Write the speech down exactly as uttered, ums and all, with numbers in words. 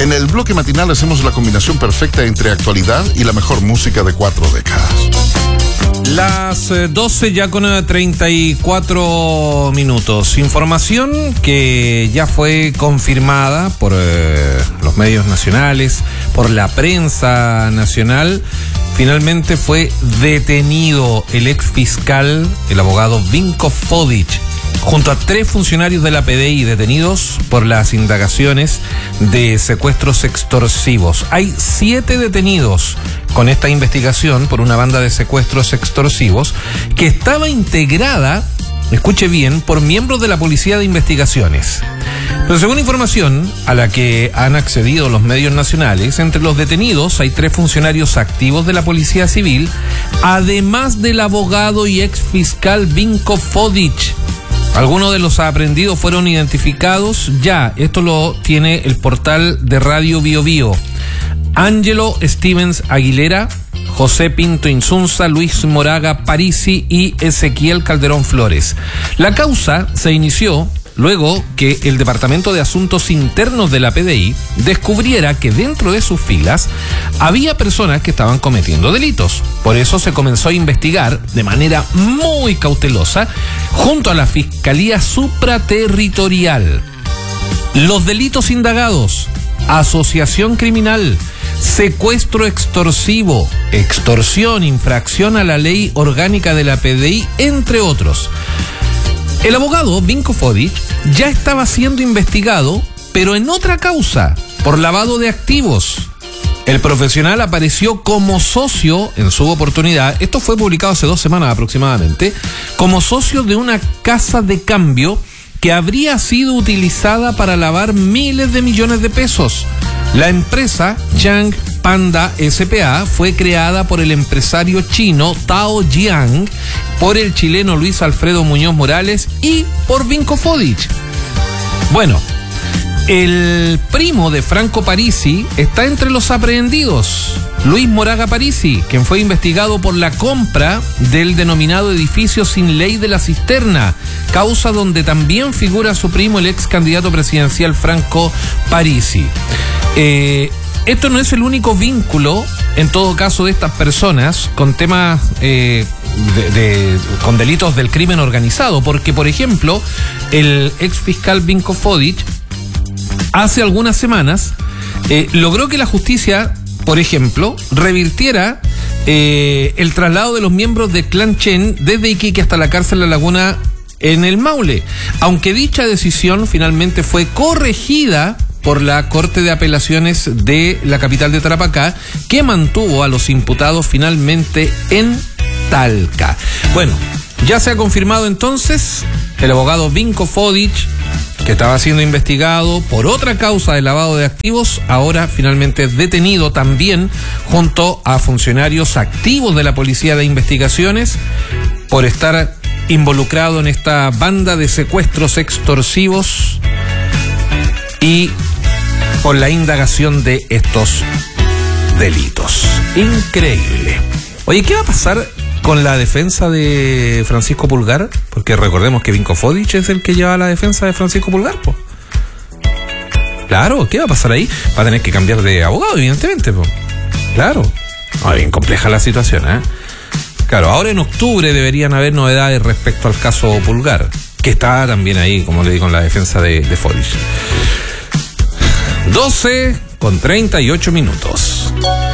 En el bloque matinal hacemos la combinación perfecta entre actualidad y la mejor música de cuatro décadas. Las doce ya con treinta y cuatro minutos. Información que ya fue confirmada por eh, los medios nacionales, por la prensa nacional. Finalmente fue detenido el ex fiscal, el abogado Vinko Fodic, junto a tres funcionarios de la P D I detenidos por las indagaciones de secuestros extorsivos. Hay siete detenidos con esta investigación por una banda de secuestros extorsivos que estaba integrada, escuche bien, por miembros de la Policía de Investigaciones. Pero según información a la que han accedido los medios nacionales, entre los detenidos hay tres funcionarios activos de la Policía Civil, además del abogado y ex fiscal Vinko Fodic. Algunos de los aprehendidos fueron identificados ya. Esto lo tiene el portal de Radio Bio Bio. Ángelo Stevens Aguilera, José Pinto Insunza, Luis Moraga Parisi y Ezequiel Calderón Flores. La causa se inició luego que el Departamento de Asuntos Internos de la P D I descubriera que dentro de sus filas había personas que estaban cometiendo delitos. Por eso se comenzó a investigar de manera muy cautelosa junto a la Fiscalía Supraterritorial. Los delitos indagados: asociación criminal, secuestro extorsivo, extorsión, infracción a la ley orgánica de la P D I, entre otros. El abogado Vinko Fodic ya estaba siendo investigado, pero en otra causa, por lavado de activos. El profesional apareció como socio en su oportunidad, esto fue publicado hace dos semanas aproximadamente, como socio de una casa de cambio que habría sido utilizada para lavar miles de millones de pesos. La empresa Chang Panda S P A fue creada por el empresario chino Tao Jiang, por el chileno Luis Alfredo Muñoz Morales y por Vinko Fodic. Bueno, el primo de Franco Parisi está entre los aprehendidos, Luis Moraga Parisi, quien fue investigado por la compra del denominado edificio sin ley de la cisterna, causa donde también figura su primo, el ex candidato presidencial Franco Parisi. Eh, esto no es el único vínculo, en todo caso, de estas personas con temas, eh, de, de, con delitos del crimen organizado, porque, por ejemplo, el ex fiscal Vinko Fodic hace algunas semanas eh, logró que la justicia, por ejemplo, revirtiera eh, el traslado de los miembros del clan Chen desde Iquique hasta la cárcel La Laguna en el Maule, aunque dicha decisión finalmente fue corregida por la Corte de Apelaciones de la capital de Tarapacá, que mantuvo a los imputados finalmente en Talca. Bueno, ya se ha confirmado entonces el abogado Vinko Fodic, que estaba siendo investigado por otra causa de lavado de activos, ahora finalmente es detenido también junto a funcionarios activos de la Policía de Investigaciones por estar involucrado en esta banda de secuestros extorsivos y por la indagación de estos delitos. Increíble. Oye, ¿qué va a pasar con la defensa de Francisco Pulgar? Porque recordemos que Vinko Fodic es el que lleva la defensa de Francisco Pulgar, po. Claro, ¿qué va a pasar ahí? Va a tener que cambiar de abogado, evidentemente, po. Claro. Ah, bien compleja la situación, ¿eh? Claro, ahora en octubre deberían haber novedades respecto al caso Pulgar, que está también ahí, como le digo, en la defensa de, de Fodic. doce con treinta y ocho minutos.